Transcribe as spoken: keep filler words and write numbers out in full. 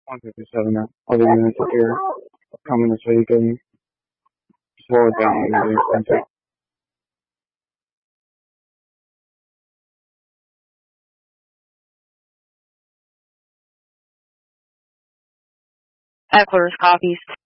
one fifty-seven now. I'll be minutes if you're coming this week and slow it down when you're doing something. Eckler's copies.